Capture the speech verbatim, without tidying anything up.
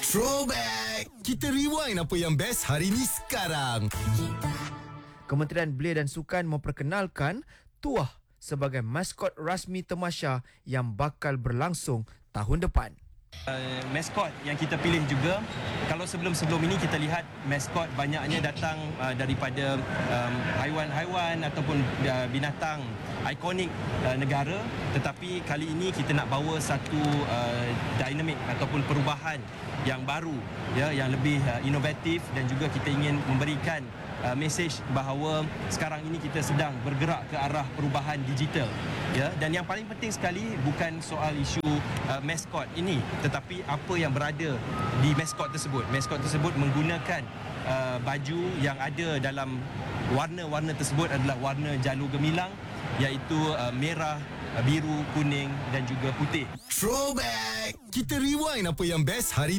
Throwback. Kita rewind apa yang best hari ni sekarang. Kementerian Belia dan Sukan memperkenalkan Tuah sebagai maskot rasmi Temasya yang bakal berlangsung tahun depan. Uh, maskot yang kita pilih juga, kalau sebelum-sebelum ini kita lihat maskot banyaknya datang uh, daripada um, haiwan-haiwan ataupun uh, binatang ikonik uh, negara, tetapi kali ini kita nak bawa satu uh, dinamik ataupun perubahan yang baru, ya, yang lebih uh, inovatif, dan juga kita ingin memberikan uh, mesej bahawa sekarang ini kita sedang bergerak ke arah perubahan digital, ya, dan yang paling penting sekali bukan soal isu uh, maskot ini, tetapi apa yang berada di maskot tersebut. Maskot tersebut menggunakan uh, baju yang ada dalam warna-warna tersebut adalah warna jalur gemilang, iaitu uh, merah, uh, biru, kuning dan juga putih. Throwback. Kita rewind apa yang best hari ni.